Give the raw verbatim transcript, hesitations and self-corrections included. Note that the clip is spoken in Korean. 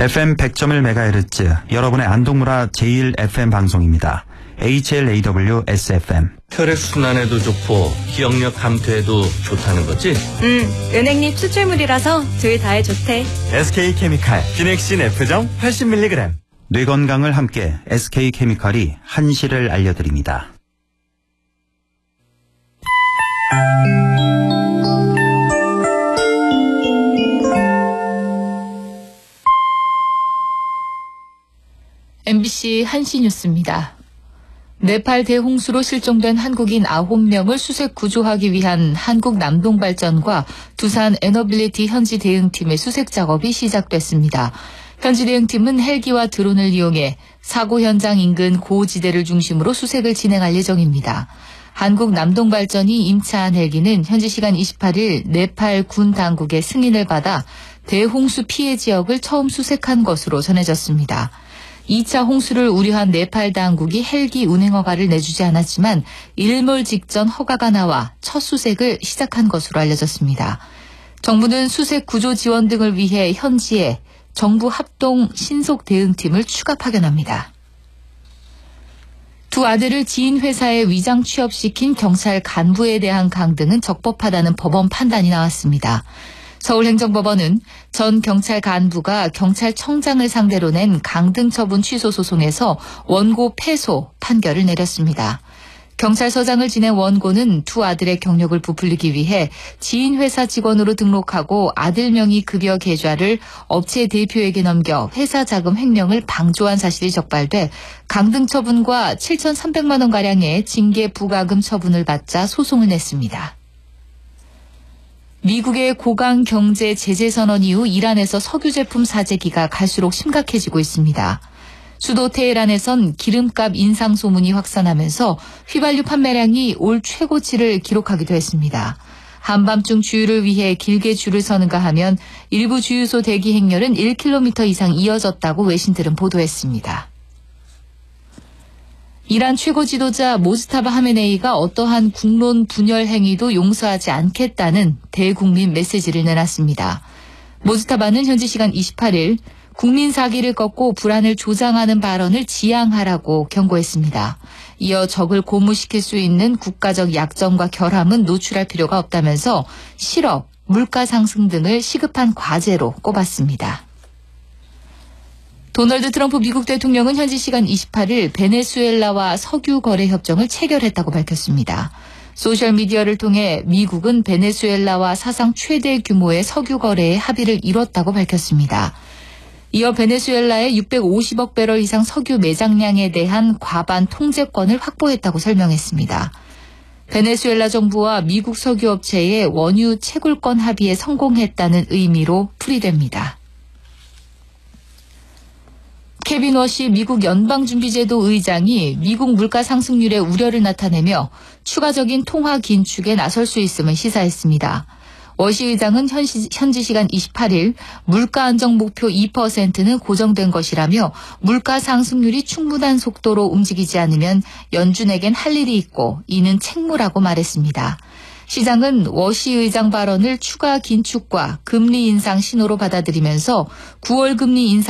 에프엠 백 점 일 메가헤르츠 여러분의 안동문화 제일 에프엠 방송입니다. 에이치엘에이더블유-에스에프엠. 혈액순환에도 좋고 기억력 감퇴에도 좋다는 거지? 응, 은행잎 추출물이라서 둘 다에 좋대. 에스케이케미칼 비넥신 F정 팔십 밀리그램. 뇌 건강을 함께 에스케이케미칼이 한시를 알려드립니다. 엠비씨 한시 뉴스입니다. 네팔 대홍수로 실종된 한국인 아홉 명을 수색 구조하기 위한 한국 남동발전과 두산 에너빌리티 현지 대응팀의 수색 작업이 시작됐습니다. 현지 대응팀은 헬기와 드론을 이용해 사고 현장 인근 고지대를 중심으로 수색을 진행할 예정입니다. 한국 남동발전이 임차한 헬기는 현지 시간 이십팔일 네팔 군 당국의 승인을 받아 대홍수 피해 지역을 처음 수색한 것으로 전해졌습니다. 이 차 홍수를 우려한 네팔 당국이 헬기 운행 허가를 내주지 않았지만 일몰 직전 허가가 나와 첫 수색을 시작한 것으로 알려졌습니다. 정부는 수색 구조 지원 등을 위해 현지에 정부 합동 신속 대응팀을 추가 파견합니다. 두 아들을 지인 회사에 위장 취업시킨 경찰 간부에 대한 강등은 적법하다는 법원 판단이 나왔습니다. 서울행정법원은 전 경찰 간부가 경찰청장을 상대로 낸 강등 처분 취소 소송에서 원고 패소 판결을 내렸습니다. 경찰서장을 지낸 원고는 두 아들의 경력을 부풀리기 위해 지인 회사 직원으로 등록하고 아들 명의 급여 계좌를 업체 대표에게 넘겨 회사 자금 횡령을 방조한 사실이 적발돼 강등 처분과 칠천삼백만 원가량의 징계 부과금 처분을 받자 소송을 냈습니다. 미국의 고강 경제 제재 선언 이후 이란에서 석유 제품 사재기가 갈수록 심각해지고 있습니다. 수도 테헤란에선 기름값 인상 소문이 확산하면서 휘발유 판매량이 올 최고치를 기록하기도 했습니다. 한밤중 주유를 위해 길게 줄을 서는가 하면 일부 주유소 대기 행렬은 일 킬로미터 이상 이어졌다고 외신들은 보도했습니다. 이란 최고 지도자 모스타바 하메네이가 어떠한 국론 분열 행위도 용서하지 않겠다는 대국민 메시지를 내놨습니다. 모스타바는 현지 시간 이십팔일 국민 사기를 꺾고 불안을 조장하는 발언을 지양하라고 경고했습니다. 이어 적을 고무시킬 수 있는 국가적 약점과 결함은 노출할 필요가 없다면서 실업, 물가 상승 등을 시급한 과제로 꼽았습니다. 도널드 트럼프 미국 대통령은 현지 시간 이십팔일 베네수엘라와 석유 거래 협정을 체결했다고 밝혔습니다. 소셜미디어를 통해 미국은 베네수엘라와 사상 최대 규모의 석유 거래에 합의를 이뤘다고 밝혔습니다. 이어 베네수엘라의 육백오십억 배럴 이상 석유 매장량에 대한 과반 통제권을 확보했다고 설명했습니다. 베네수엘라 정부와 미국 석유업체의 원유 채굴권 합의에 성공했다는 의미로 풀이됩니다. 케빈 워시 미국 연방준비제도 의장이 미국 물가 상승률에 우려를 나타내며 추가적인 통화 긴축에 나설 수 있음을 시사했습니다. 워시 의장은 현시, 현지 시간 이십팔일 물가 안정 목표 이 퍼센트는 고정된 것이라며 물가 상승률이 충분한 속도로 움직이지 않으면 연준에겐 할 일이 있고 이는 책무라고 말했습니다. 시장은 워시 의장 발언을 추가 긴축과 금리 인상 신호로 받아들이면서 구월 금리 인상